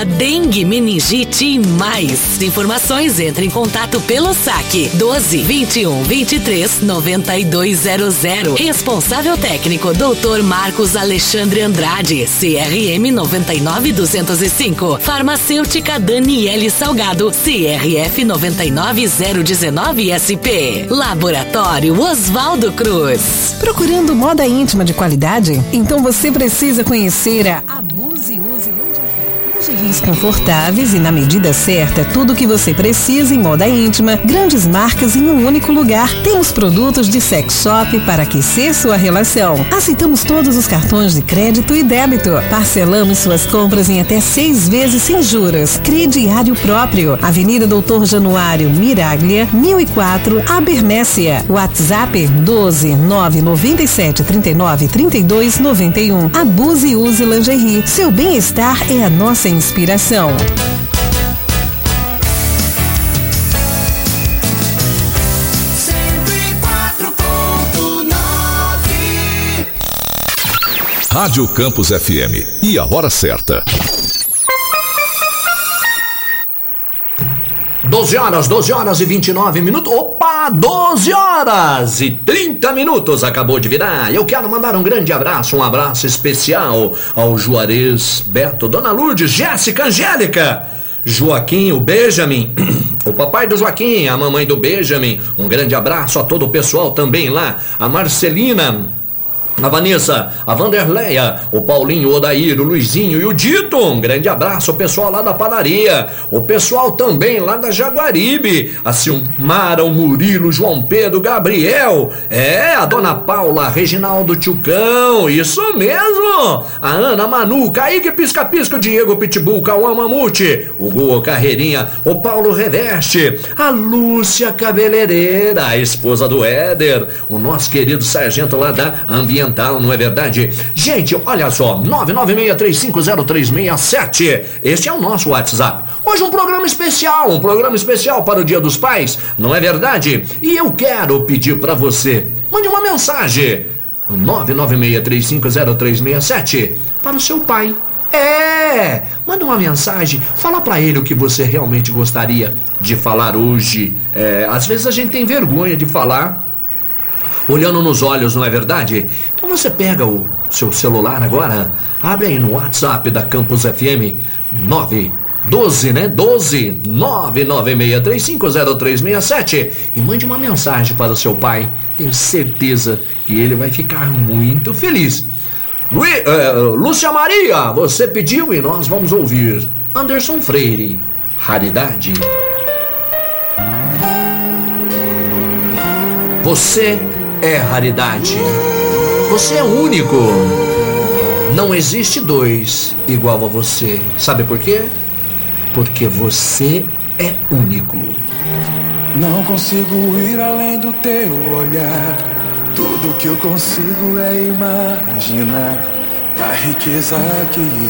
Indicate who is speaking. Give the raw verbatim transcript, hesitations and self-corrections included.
Speaker 1: dengue, meningite e mais. Informações, entre em contato pelo saque doze, vinte e um, vinte e três, noventa e dois zero zero. Responsável técnico doutor Marcos Alexandre Andrade, C R M noventa e nove duzentos e cinco. Farmacêutica Daniele Salgado, C R F noventa e nove zero dezenove S P. Laboratório Oswaldo Cruz.
Speaker 2: Procurando moda íntima de qualidade? Então você precisa conhecer a Abuse Use lingeries confortáveis e na medida certa, tudo o que você precisa em moda íntima, grandes marcas em um único lugar. Temos produtos de sex shop para aquecer sua relação. Aceitamos todos os cartões de crédito e débito. Parcelamos suas compras em até seis vezes sem juros. Crediário próprio. Avenida Doutor Januário Miraglia, mil e quatro, Abermécia. WhatsApp doze, nove nove sete, trinta e nove, trinta e dois, noventa e um. Abuse e Use Lingerie. Seu bem-estar é a nossa inspiração.
Speaker 3: Rádio Campus F M. E a hora certa.
Speaker 4: doze horas, doze horas e vinte e nove minutos. Opa, doze horas e trinta minutos. Acabou de virar. Eu quero mandar um grande abraço, um abraço especial ao Juarez, Beto, Dona Lourdes, Jéssica, Angélica, Joaquim, o Benjamin, o papai do Joaquim, a mamãe do Benjamin. Um grande abraço a todo o pessoal também lá. A Marcelina, a Vanessa, a Vanderleia, o Paulinho, o Odair, o Luizinho e o Dito. Um grande abraço ao pessoal lá da padaria, o pessoal também lá da Jaguaribe, a Silmara, o Murilo, o João Pedro, o Gabriel, é, a Dona Paula, a Reginaldo Tchucão, isso mesmo, a Ana, a Manu, o Kaique Pisca-Pisca, o Diego Pitbull, o Cauã Mamute, o Gu Carreirinha, o Paulo Reveste, a Lúcia Cabeleireira, a esposa do Éder, o nosso querido sargento lá da Ambiental, não é verdade? Gente, olha só, nove nove seis três cinco zero três seis sete, este é o nosso WhatsApp. Hoje um programa especial, um programa especial para o Dia dos Pais, não é verdade? E eu quero pedir para você, mande uma mensagem no nove nove seis três cinco zero três seis sete para o seu pai. É, manda uma mensagem, fala pra ele o que você realmente gostaria de falar hoje. É, às vezes a gente tem vergonha de falar olhando nos olhos, não é verdade? Então você pega o seu celular agora, abre aí no WhatsApp da Campus F M, nove, doze, né? doze, nove nove seis três cinco zero três seis sete e mande uma mensagem para o seu pai. Tenho certeza que ele vai ficar muito feliz. Lu, uh, Lúcia Maria, você pediu e nós vamos ouvir Anderson Freire, Raridade. Você é raridade. Você é único. Não existe dois igual a você. Sabe por quê? Porque você é único.
Speaker 5: Não consigo ir além do teu olhar. Tudo que eu consigo é imaginar a riqueza que